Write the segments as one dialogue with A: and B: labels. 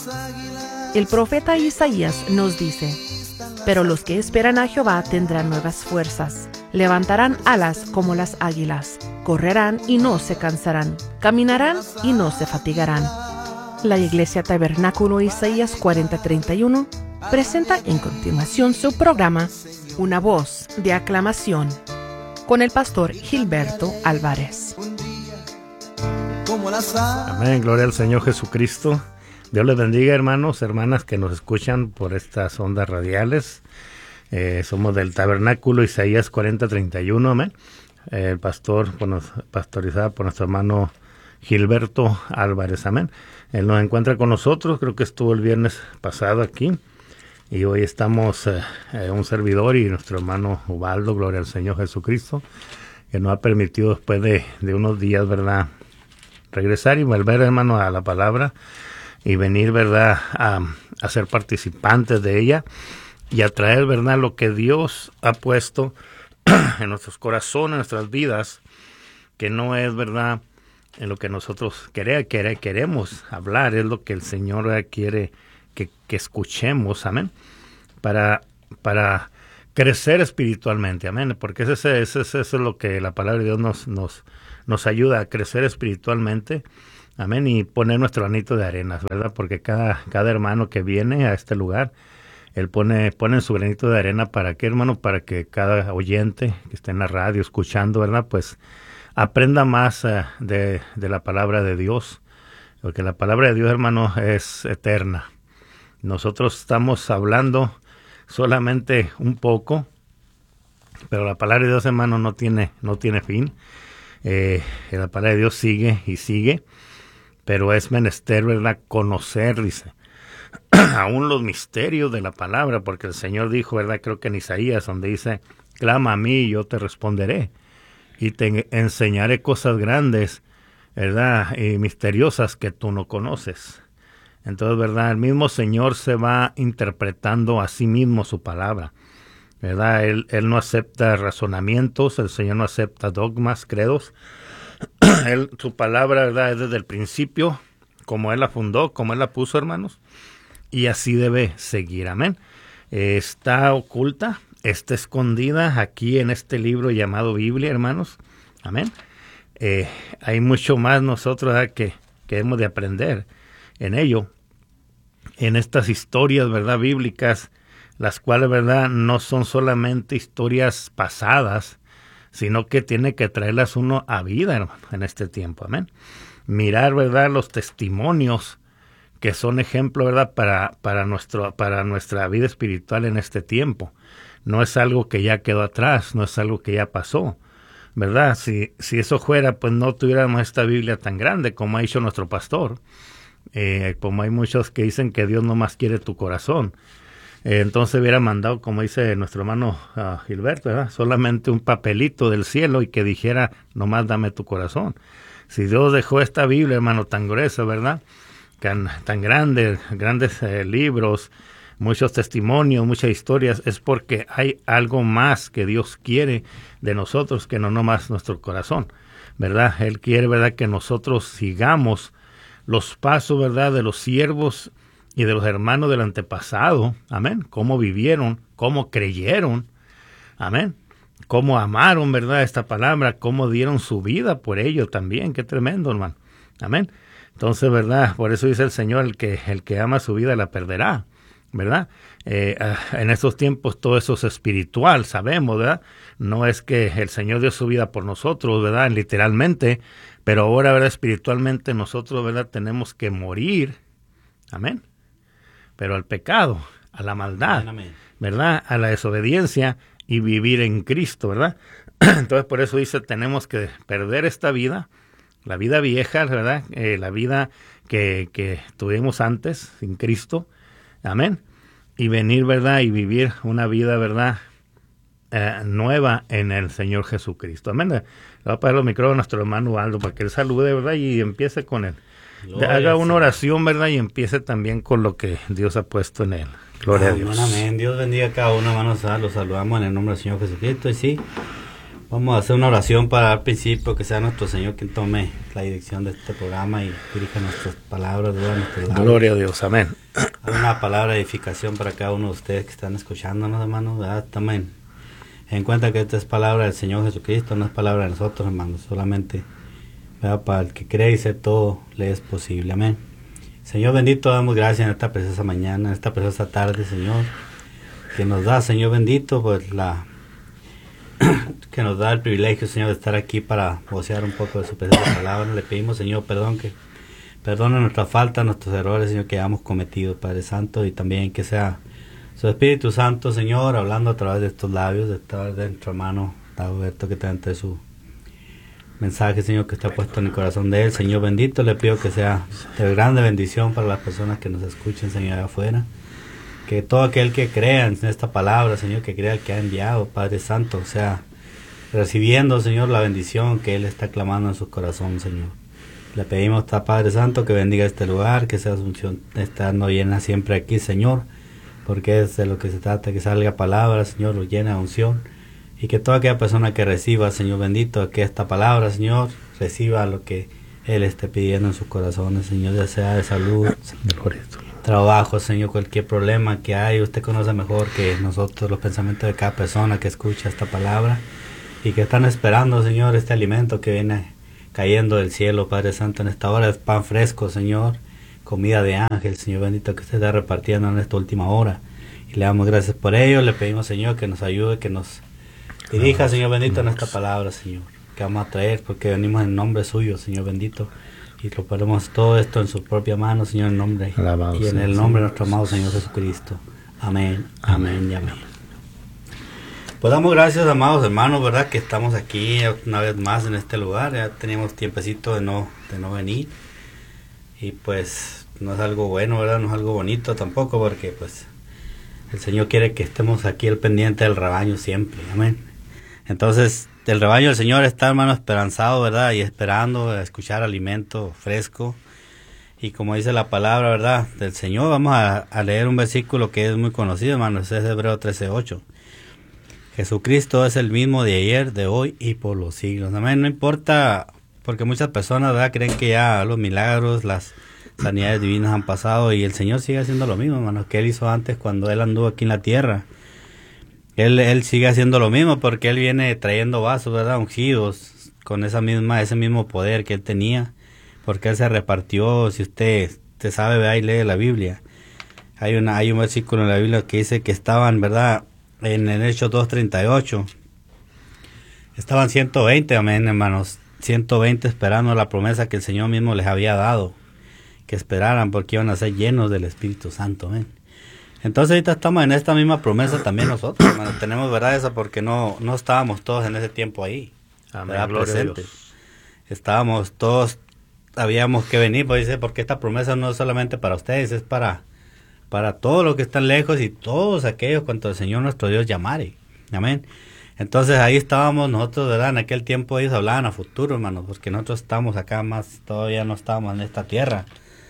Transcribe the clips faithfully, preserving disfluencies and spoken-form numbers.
A: El profeta Isaías nos dice: pero los que esperan a Jehová tendrán nuevas fuerzas, levantarán alas como las águilas, correrán y no se cansarán, caminarán y no se fatigarán. La Iglesia Tabernáculo Isaías cuarenta treinta y uno presenta en continuación su programa Una voz de aclamación con el pastor Gilberto Álvarez.
B: Amén, gloria al Señor Jesucristo. Dios les bendiga, hermanos, hermanas que nos escuchan por estas ondas radiales. Eh, somos del Tabernáculo Isaías cuarenta treinta y uno, amén. Eh, el pastor, bueno, pastorizado por nuestro hermano Gilberto Álvarez, amén. Él nos encuentra con nosotros, creo que estuvo el viernes pasado aquí. Y hoy estamos eh, eh, un servidor y nuestro hermano Ubaldo, gloria al Señor Jesucristo, que nos ha permitido después de, de unos días, ¿verdad?, regresar y volver, hermano, a la palabra y venir, ¿verdad?, a, a ser participantes de ella y a traer, ¿verdad?, lo que Dios ha puesto en nuestros corazones, en nuestras vidas, que no es, ¿verdad?, en lo que nosotros quere, quere, queremos hablar, es lo que el Señor, ¿verdad?, quiere que, que escuchemos, amén, para, para crecer espiritualmente, amén, porque ese, ese, ese, ese es lo que la palabra de Dios nos, nos, nos ayuda a crecer espiritualmente, amén, y poner nuestro granito de arenas, ¿verdad? Porque cada, cada hermano que viene a este lugar, él pone, pone su granito de arena, ¿para qué, hermano? Para que cada oyente que esté en la radio escuchando, ¿verdad?, pues aprenda más uh, de, de la palabra de Dios, porque la palabra de Dios, hermano, es eterna. Nosotros estamos hablando solamente un poco, pero la palabra de Dios, hermano, no tiene, no tiene fin. Eh, la palabra de Dios sigue y sigue, pero es menester, ¿verdad?, conocer, dice, aún los misterios de la palabra, porque el Señor dijo, ¿verdad?, creo que en Isaías, donde dice, clama a mí y yo te responderé, y te enseñaré cosas grandes, ¿verdad?, y misteriosas que tú no conoces. Entonces, ¿verdad?, el mismo Señor se va interpretando a sí mismo su palabra, ¿verdad? Él, él no acepta razonamientos, el Señor no acepta dogmas, credos. Él, su palabra, ¿verdad?, es desde el principio, como Él la fundó, como Él la puso, hermanos, y así debe seguir, amén. Eh, está oculta, está escondida aquí en este libro llamado Biblia, hermanos, amén. Eh, hay mucho más nosotros, ¿verdad?, que, que hemos de aprender en ello, en estas historias, ¿verdad?, bíblicas, las cuales, ¿verdad?, no son solamente historias pasadas, sino que tiene que traerlas uno a vida, hermano, en este tiempo, amén. Mirar, ¿verdad?, los testimonios que son ejemplo, ¿verdad?, para, para, nuestro, para nuestra vida espiritual en este tiempo. No es algo que ya quedó atrás, no es algo que ya pasó, ¿verdad? Si, si eso fuera, pues no tuviéramos esta Biblia tan grande como ha dicho nuestro pastor. Eh, como hay muchos que dicen que Dios no más quiere tu corazón. Eh, entonces hubiera mandado, como dice nuestro hermano uh, Gilberto, ¿verdad?, solamente un papelito del cielo y que dijera, nomás dame tu corazón. Si Dios dejó esta Biblia, hermano, tan gruesa, ¿verdad?, tan, tan grande, grandes eh, libros, muchos testimonios, muchas historias, es porque hay algo más que Dios quiere de nosotros que no nomás nuestro corazón, ¿verdad? Él quiere, ¿verdad?, que nosotros sigamos los pasos, ¿verdad?, de los siervos y de los hermanos del antepasado, amén, cómo vivieron, cómo creyeron, amén, cómo amaron, ¿verdad?, esta palabra, cómo dieron su vida por ello también, qué tremendo, hermano, amén. Entonces, ¿verdad?, por eso dice el Señor, el que, el que ama su vida la perderá, ¿verdad? Eh, en estos tiempos todo eso es espiritual, sabemos, ¿verdad? No es que el Señor dio su vida por nosotros, ¿verdad?, literalmente, pero ahora, ¿verdad?, espiritualmente nosotros, ¿verdad?, tenemos que morir, amén, pero al pecado, a la maldad, amén, amén, ¿verdad?, a la desobediencia y vivir en Cristo, ¿verdad? Entonces, por eso dice, tenemos que perder esta vida, la vida vieja, ¿verdad?, eh, la vida que, que tuvimos antes, sin Cristo, amén, y venir, ¿verdad?, y vivir una vida, ¿verdad?, eh, nueva en el Señor Jesucristo, amén. Le voy a pasar los micrófonos a nuestro hermano Aldo para que él salude, ¿verdad?, y empiece con él. Gloria, haga una oración, ¿verdad?, y empiece también con lo que Dios ha puesto en él. Gloria amén, a Dios.
C: Amén. Dios bendiga a cada uno, hermanos. Los saludamos en el nombre del Señor Jesucristo. Y sí, Vamos a hacer una oración para dar principio, que sea nuestro Señor quien tome la dirección de este programa y dirija nuestras palabras, de nuestros labios.
B: Gloria a Dios, amén.
C: Una palabra de edificación para cada uno de ustedes que están escuchándonos, hermanos, ¿verdad? También en cuenta que esta es palabra del Señor Jesucristo, no es palabra de nosotros, hermanos, solamente, ¿verdad? Para el que cree y sé todo le es posible, amén. Señor bendito, damos gracias en esta preciosa mañana, en esta preciosa tarde, Señor, que nos da, Señor bendito, pues la que nos da el privilegio, Señor, de estar aquí para vocear un poco de su preciosa palabra. Le pedimos, Señor, perdón, que perdone nuestra falta, nuestros errores, Señor, que hayamos cometido, Padre Santo, y también que sea su Espíritu Santo, Señor, hablando a través de estos labios, de través de nuestro hermano Dagoberto, que trae entre su mensaje, Señor, que está puesto en el corazón de él. Señor bendito, le pido que sea de grande bendición para las personas que nos escuchen, Señor, allá afuera. Que todo aquel que crea en esta palabra, Señor, que crea que ha enviado, Padre Santo, o sea, recibiendo, Señor, la bendición que Él está clamando en su corazón, Señor. Le pedimos a Padre Santo que bendiga este lugar, que sea unción estando llena siempre aquí, Señor, porque es de lo que se trata, que salga palabra, Señor, llena de unción, y que toda aquella persona que reciba, Señor bendito, que esta palabra, Señor, reciba lo que Él esté pidiendo en sus corazones, Señor, ya sea de salud, trabajo, Señor, cualquier problema que hay, usted conoce mejor que nosotros los pensamientos de cada persona que escucha esta palabra y que están esperando, Señor, este alimento que viene cayendo del cielo, Padre Santo, en esta hora es pan fresco, Señor, comida de ángel, Señor bendito, que usted está repartiendo en esta última hora, y le damos gracias por ello. Le pedimos, Señor, que nos ayude, que nos dirija, Señor bendito, en esta palabra, Señor, que vamos a traer, porque venimos en nombre suyo, Señor bendito, y lo ponemos todo esto en su propia mano, Señor, en nombre Alabado y en el nombre de nuestro amado Señor Jesucristo. Amén, amén, amén y amén. Pues damos gracias, amados hermanos, ¿verdad? Que estamos aquí una vez más en este lugar. Ya teníamos tiempecito de no, de no venir. Y pues no es algo bueno, ¿verdad? No es algo bonito tampoco, porque pues el Señor quiere que estemos aquí al pendiente del rebaño siempre. Amén. Entonces, el rebaño del Señor está, hermano, esperanzado, ¿verdad? Y esperando a escuchar alimento fresco. Y como dice la palabra, ¿verdad? Del Señor, vamos a, a leer un versículo que es muy conocido, hermano. Es Hebreo trece ocho. Jesucristo es el mismo de ayer, de hoy y por los siglos. Amén. No importa, porque muchas personas, ¿verdad?, creen que ya los milagros, las sanidades divinas han pasado y el Señor sigue haciendo lo mismo, hermano, que Él hizo antes cuando Él anduvo aquí en la tierra. Él, él sigue haciendo lo mismo porque Él viene trayendo vasos, ¿verdad?, ungidos con esa misma, ese mismo poder que Él tenía, porque Él se repartió. Si usted, usted sabe, vea y lee la Biblia. Hay una, hay un versículo en la Biblia que dice que estaban, ¿verdad?, en el Hechos dos treinta y ocho, estaban ciento veinte, amén, hermanos, ciento veinte esperando la promesa que el Señor mismo les había dado, que esperaran porque iban a ser llenos del Espíritu Santo, amén. Entonces ahorita estamos en esta misma promesa también nosotros, hermanos. Tenemos verdad esa porque no, no estábamos todos en ese tiempo ahí, amén, presentes. Estábamos todos, habíamos que venir, pues dice, porque esta promesa no es solamente para ustedes, es para, para todos los que están lejos y todos aquellos cuanto el Señor nuestro Dios llamare, amén. Entonces ahí estábamos nosotros, ¿verdad? En aquel tiempo ellos hablaban a futuro, hermanos, porque nosotros estamos acá más, todavía no estábamos en esta tierra.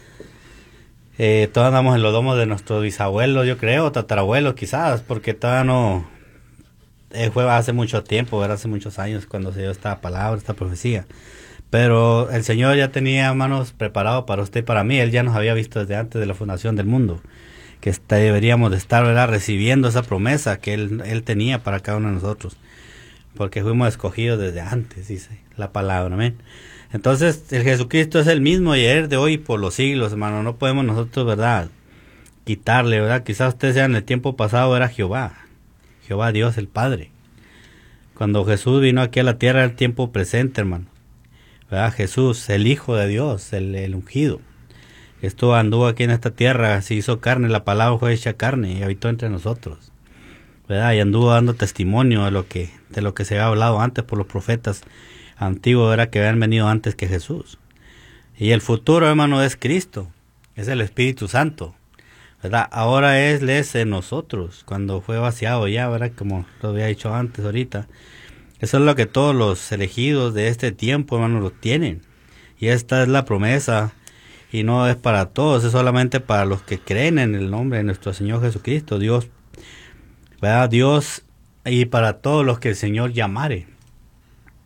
C: Eh, todos andamos en los domos de nuestros bisabuelos, yo creo, tatarabuelos quizás, porque todavía no, eh, fue hace mucho tiempo, ¿verdad? Hace muchos años cuando se dio esta palabra, esta profecía. Pero el Señor ya tenía, hermanos, preparado para usted y para mí. Él ya nos había visto desde antes de la fundación del mundo, que está, deberíamos de estar, ¿verdad?, recibiendo esa promesa que Él, él tenía para cada uno de nosotros, porque fuimos escogidos desde antes, dice la palabra, amén. Entonces, el Jesucristo es el mismo ayer, de hoy y por los siglos, hermano. No podemos nosotros, ¿verdad?, quitarle, ¿verdad? Quizás usted sea en el tiempo pasado, era Jehová, Jehová Dios el Padre. Cuando Jesús vino aquí a la tierra, era el tiempo presente, hermano, ¿verdad? Jesús, el Hijo de Dios, el, el ungido. Esto anduvo aquí en esta tierra, se hizo carne, la palabra fue hecha carne y habitó entre nosotros, ¿verdad? Y anduvo dando testimonio de lo que, de lo que se había hablado antes por los profetas antiguos, era que habían venido antes que Jesús. Y el futuro, hermano, es Cristo, es el Espíritu Santo, ¿verdad? Ahora es, es en nosotros, cuando fue vaciado ya, ¿verdad? Como lo había dicho antes ahorita. Eso es lo que todos los elegidos de este tiempo, hermano, lo tienen. Y esta es la promesa, y no es para todos, es solamente para los que creen en el nombre de nuestro Señor Jesucristo, Dios, ¿verdad? Dios, y para todos los que el Señor llamare.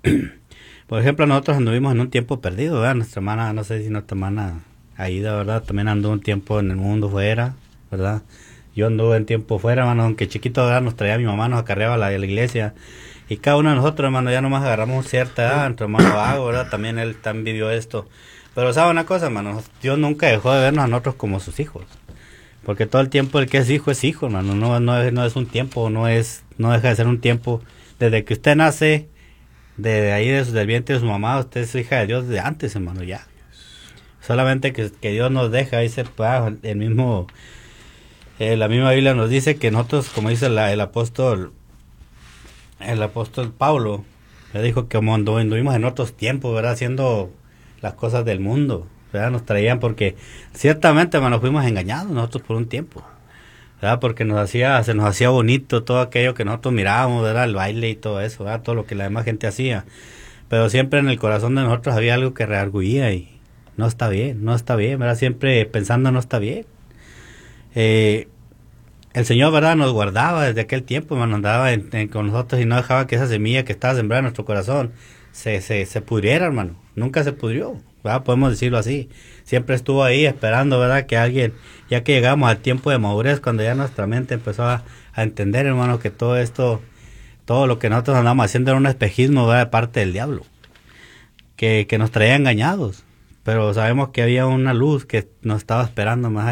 C: Por ejemplo, nosotros anduvimos en un tiempo perdido, ¿verdad? Nuestra hermana, no sé si nuestra hermana Aida, ¿verdad? También anduvo un tiempo en el mundo fuera, ¿verdad? Yo anduve en tiempo fuera, hermano, aunque chiquito, ¿verdad? Nos traía mi mamá, nos acarreaba a la, a la iglesia. Y cada uno de nosotros, hermano, ya nomás agarramos cierta edad. Nuestro hermano Vago, ¿verdad? También él también vivió esto. Pero, ¿sabe una cosa, hermano? Dios nunca dejó de vernos a nosotros como sus hijos. Porque todo el tiempo el que es hijo es hijo, hermano. No, no, es, no es un tiempo, no es no deja de ser un tiempo. Desde que usted nace, de ahí de su, del vientre de su mamá, usted es hija de Dios de antes, hermano, ya. Solamente que, que Dios nos deja, dice pues, el mismo, eh, la misma Biblia nos dice que nosotros, como dice la, el apóstol, el apóstol Pablo, le dijo que como anduvimos en otros tiempos, ¿verdad? Haciendo las cosas del mundo, ¿verdad? Nos traían porque ciertamente, hermano, fuimos engañados nosotros por un tiempo, ¿verdad? Porque nos hacía, se nos hacía bonito todo aquello que nosotros mirábamos, ¿verdad? El baile y todo eso, ¿verdad? Todo lo que la demás gente hacía. Pero siempre en el corazón de nosotros había algo que rearguía y no está bien, no está bien, ¿verdad? Siempre pensando no está bien. Eh, el Señor, ¿verdad? Nos guardaba desde aquel tiempo, hermano, andaba en, en, con nosotros y no dejaba que esa semilla que estaba sembrada en nuestro corazón se, se, se pudriera, hermano. Nunca se pudrió, ¿verdad? Podemos decirlo así. Siempre estuvo ahí esperando, ¿verdad? Que alguien, ya que llegamos al tiempo de madurez, cuando ya nuestra mente empezó a, a entender, hermano, que todo esto, todo lo que nosotros andamos haciendo era un espejismo, ¿verdad? De parte del diablo, que, que nos traía engañados. Pero sabemos que había una luz que nos estaba esperando más